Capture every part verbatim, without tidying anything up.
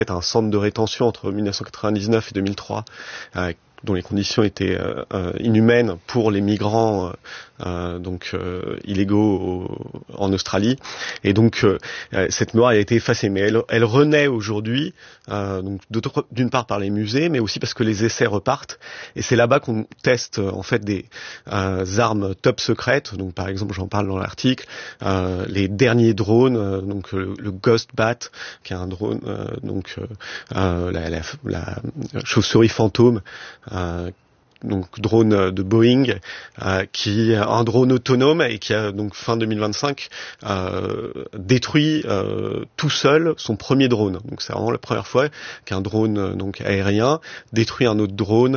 un centre de rétention entre mille neuf cent quatre-vingt-dix-neuf et deux mille trois, euh, dont les conditions étaient euh, euh, inhumaines pour les migrants euh, donc euh, illégaux au, en Australie. Et donc euh, cette mémoire a été effacée, mais elle, elle renaît aujourd'hui, euh, donc d'une part par les musées, mais aussi parce que les essais repartent. Et c'est là-bas qu'on teste en fait des euh, armes top secrètes. Donc par exemple, j'en parle dans l'article, euh, les derniers drones, euh, donc le, le Ghost Bat, qui est un drone, euh, donc euh, la, la, la chauve-souris fantôme. Euh, donc drone de Boeing, euh, qui est un drone autonome et qui a donc fin deux mille vingt-cinq euh, détruit euh, tout seul son premier drone. Donc c'est vraiment la première fois qu'un drone donc aérien détruit un autre drone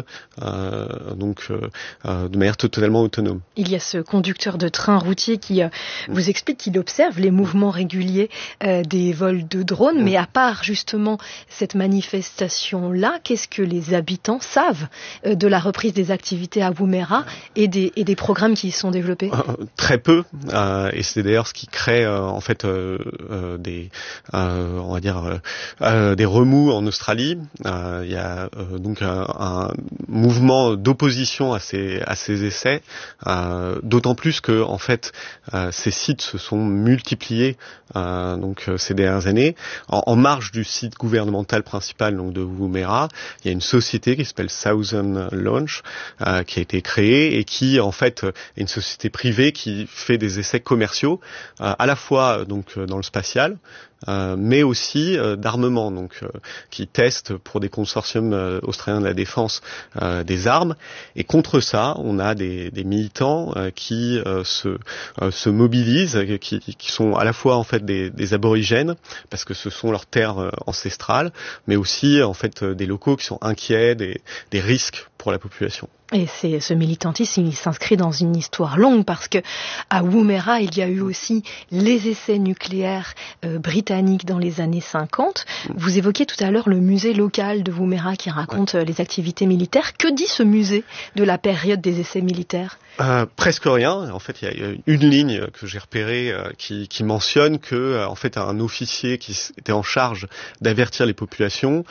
euh, donc euh, de manière totalement autonome. Il y a ce conducteur de train routier qui euh, vous explique qu'il observe les mouvements réguliers euh, des vols de drones, mmh. mais à part justement cette manifestation-là, qu'est-ce que les habitants savent euh, de la reprise des activités à Woomera et des, et des programmes qui y sont développés? euh, Très peu, euh, et c'est d'ailleurs ce qui crée euh, en fait euh, euh, des, euh, on va dire euh, euh, des remous en Australie. Euh, il y a euh, donc un, un mouvement d'opposition à ces à ces essais, euh, d'autant plus que en fait euh, ces sites se sont multipliés euh, donc euh, ces dernières années. En, en marge du site gouvernemental principal donc de Woomera, il y a une société qui s'appelle Southern Launch, Euh, qui a été créée et qui en fait est une société privée qui fait des essais commerciaux euh, à la fois donc dans le spatial, euh, mais aussi euh, d'armement, donc euh, qui teste pour des consortiums euh, australiens de la défense euh, des armes. Et contre ça, on a des, des militants euh, qui euh, se euh, se mobilisent, qui, qui sont à la fois en fait des, des aborigènes parce que ce sont leurs terres euh, ancestrales, mais aussi en fait euh, des locaux qui sont inquiets des, des risques pour la population. Et c'est ce militantisme, il s'inscrit dans une histoire longue parce que à Woomera, il y a eu aussi les essais nucléaires euh, britanniques dans les années cinquante. Vous évoquiez tout à l'heure le musée local de Woomera qui raconte ouais. les activités militaires. Que dit ce musée de la période des essais militaires ? Euh, presque rien. En fait, il y a une ligne que j'ai repérée euh, qui, qui mentionne que, euh, en fait, un officier qui était en charge d'avertir les populations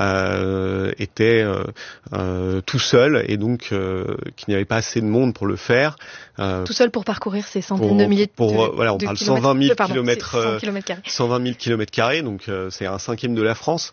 euh, était euh, euh, tout seul et donc euh, qu'il n'y avait pas assez de monde pour le faire. Euh, tout seul pour parcourir ces centaines pour, de milliers de pour, de, voilà, on de parle cent vingt mille kilomètres, cent vingt mille kilomètres carrés, donc euh, c'est un cinquième de la France.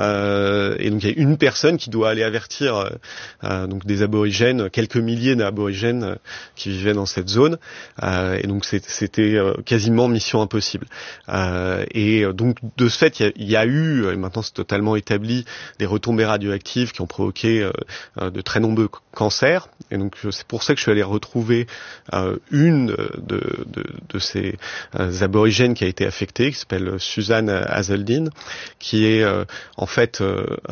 Euh, et donc il y a une personne qui doit aller avertir euh, donc des aborigènes, quelques milliers d'aborigènes euh, qui vivaient dans cette zone. Euh, et donc c'est, c'était euh, quasiment mission impossible. Euh, et donc de ce fait, il y a, il y a eu, et maintenant c'est totalement établi, des retombées radioactives qui ont provoqué euh, de très nombreux cancers. Et donc c'est pour ça que je suis allé retrouver euh, une de, de, de ces euh, aborigènes qui a été affectée, qui s'appelle Suzanne Hazeldine, qui est euh, en fait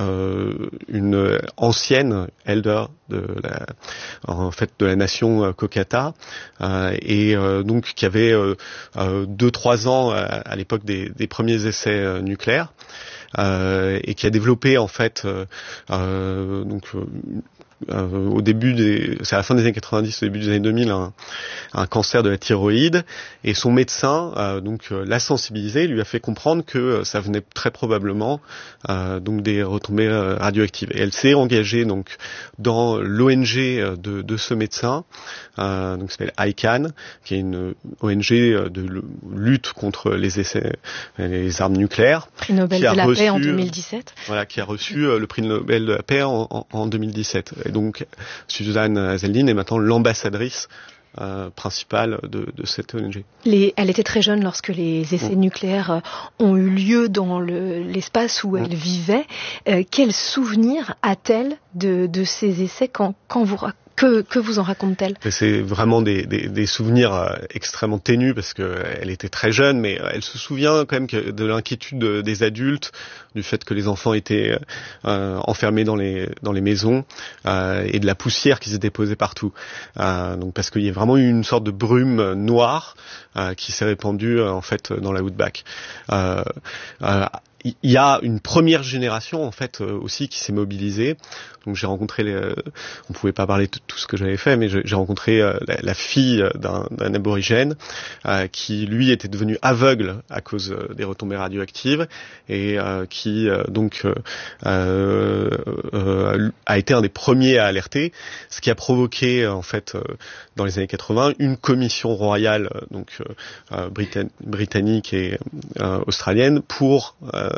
euh, une ancienne elder de la, en fait de la nation euh, Kokata, euh, et euh, donc qui avait euh, euh, deux trois ans à, à l'époque des, des premiers essais euh, nucléaires, euh, et qui a développé en fait euh, euh, donc euh, Euh, au début des, c'est à la fin des années quatre-vingt-dix, au début des années deux mille, un, un cancer de la thyroïde, et son médecin euh, donc euh, l'a sensibilisé, lui a fait comprendre que euh, ça venait très probablement euh, donc des retombées euh, radioactives. Et elle s'est engagée donc dans l'O N G de, de ce médecin, euh, donc qui s'appelle I C A N, qui est une O N G de lutte contre les essais, les armes nucléaires. Prix Nobel de la reçu, paix en deux mille dix-sept. Voilà, qui a reçu euh, le prix Nobel de la paix en, en, en deux mille dix-sept. Et donc, Suzanne Hazeldine est maintenant l'ambassadrice euh, principale de, de cette O N G. Les, elle était très jeune lorsque les essais mmh. nucléaires euh, ont eu lieu dans le, l'espace où mmh. elle vivait. Euh, quel souvenir a-t-elle de, de ces essais quand, quand vous Que, que vous en raconte-t-elle ? C'est vraiment des, des, des souvenirs euh, extrêmement ténus parce qu'elle était très jeune, mais elle se souvient quand même que de l'inquiétude des adultes, du fait que les enfants étaient euh, enfermés dans les dans les maisons euh, et de la poussière qui s'est déposée partout. Euh, donc parce qu'il y a vraiment eu une sorte de brume noire euh, qui s'est répandue euh, en fait dans la Outback. Euh, euh, il y a une première génération en fait euh, aussi qui s'est mobilisée. Donc j'ai rencontré, les, euh, on pouvait pas parler de tout ce que j'avais fait, mais j'ai, j'ai rencontré euh, la, la fille d'un, d'un aborigène euh, qui lui était devenu aveugle à cause euh, des retombées radioactives et euh, qui euh, donc euh, euh, a été un des premiers à alerter, ce qui a provoqué en fait euh, dans les années quatre-vingts une commission royale euh, donc euh, britann- britannique et euh, australienne pour euh,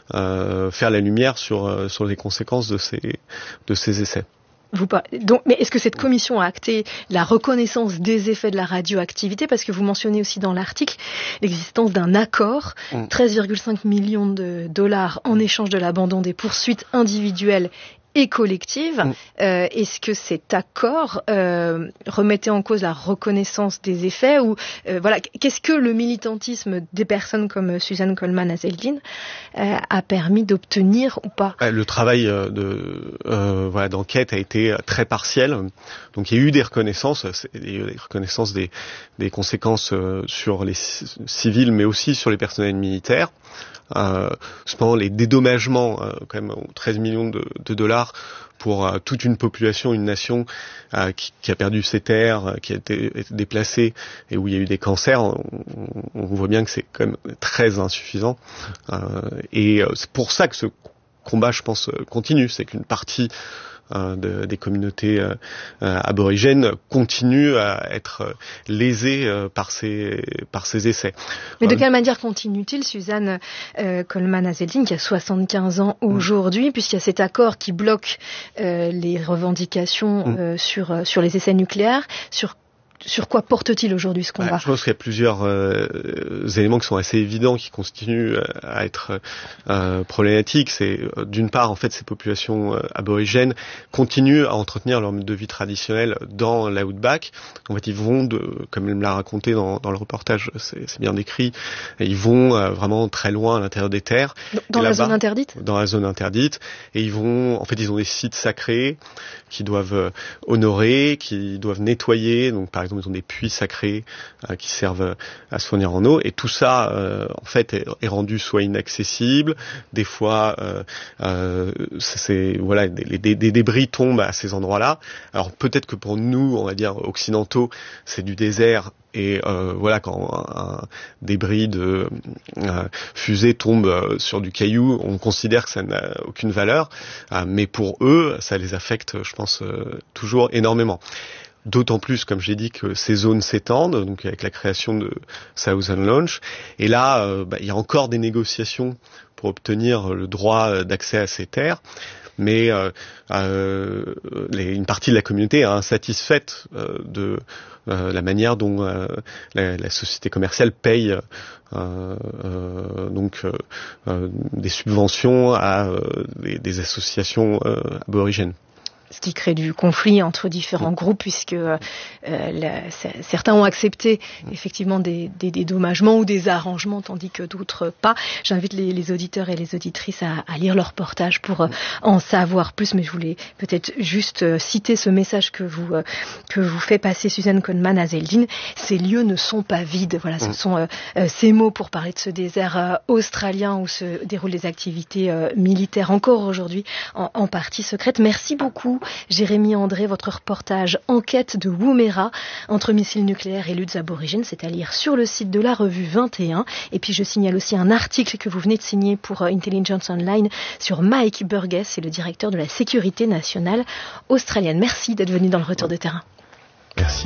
euh, faire la lumière sur euh, sur les conséquences de ces de ces essais. Vous pas, donc, mais est-ce que cette commission a acté la reconnaissance des effets de la radioactivité? Parce que vous mentionnez aussi dans l'article l'existence d'un accord, mmh. treize virgule cinq millions de dollars en échange de l'abandon des poursuites individuelles et collective. Mmh. Euh, est-ce que cet accord euh, remettait en cause la reconnaissance des effets ou euh, voilà, qu'est-ce que le militantisme des personnes comme Suzanne Coleman-Hazeldine euh, a permis d'obtenir ou pas? Le travail de euh, voilà d'enquête a été très partiel. Donc il y a eu des reconnaissances, il y a eu des reconnaissances des des conséquences sur les civils, mais aussi sur les personnels militaires. Euh, cependant, les dédommagements, euh, quand même, treize millions de, de dollars pour euh, toute une population, une nation euh, qui, qui a perdu ses terres, euh, qui a été, été déplacée et où il y a eu des cancers, on, on voit bien que c'est quand même très insuffisant. Euh, et c'est pour ça que ce combat, je pense, continue. C'est qu'une partie euh, de, des communautés euh, aborigènes continue à être lésée euh, par ces par ces essais. Mais de quelle manière continue-t-il, Suzanne euh, Coleman-Hazeldine, qui a soixante-quinze ans aujourd'hui, mmh. puisqu'il y a cet accord qui bloque euh, les revendications mmh. euh, sur sur les essais nucléaires, sur Sur quoi porte-t-il aujourd'hui ce combat ? Je pense qu'il y a plusieurs euh, éléments qui sont assez évidents, qui continuent à être euh, problématiques. C'est euh, d'une part, en fait, ces populations euh, aborigènes continuent à entretenir leur mode de vie traditionnel dans l'outback. En fait, ils vont, de, comme elle me l'a raconté dans, dans le reportage, c'est, c'est bien décrit, ils vont euh, vraiment très loin à l'intérieur des terres. Dans la zone interdite ? Dans la zone interdite. Et ils vont, en fait, ils ont des sites sacrés qu'ils doivent euh, honorer, qu'ils doivent nettoyer. Donc, par exemple, ils ont des puits sacrés euh, qui servent à se fournir en eau, et tout ça euh, en fait est, est rendu soit inaccessible, des fois euh, euh, c'est voilà des, des, des débris tombent à ces endroits-là. Alors peut-être que pour nous, on va dire occidentaux, c'est du désert. Et euh, voilà, quand un, un débris de euh, fusée tombe euh, sur du caillou, on considère que ça n'a aucune valeur, euh, mais pour eux, ça les affecte, je pense, euh, toujours énormément. D'autant plus, comme j'ai dit, que ces zones s'étendent, donc avec la création de Southern Launch. Et là, euh, bah, il y a encore des négociations pour obtenir le droit d'accès à ces terres. Mais euh, euh, les, une partie de la communauté est insatisfaite euh, de euh, la manière dont euh, la, la société commerciale paye euh, euh, donc euh, des subventions à euh, des, des associations euh, aborigènes. Ce qui crée du conflit entre différents groupes, puisque euh, la, certains ont accepté effectivement des, des dédommagements ou des arrangements, tandis que d'autres pas. J'invite les, les auditeurs et les auditrices à, à lire le reportage pour euh, en savoir plus, mais je voulais peut-être juste euh, citer ce message que vous euh, que vous fait passer Suzanne Coleman-Hazeldine. Ces lieux ne sont pas vides. Voilà, ce sont euh, euh, ces mots pour parler de ce désert euh, australien où se déroulent des activités euh, militaires encore aujourd'hui en, en partie secrètes. Merci beaucoup, Jérémy André. Votre reportage Enquête de Woomera entre missiles nucléaires et luttes aborigènes, c'est à lire sur le site de la revue vingt et un. Et puis je signale aussi un article que vous venez de signer pour Intelligence Online sur Mike Burgess, c'est le directeur de la sécurité nationale australienne. Merci d'être venu dans le retour de terrain. Merci.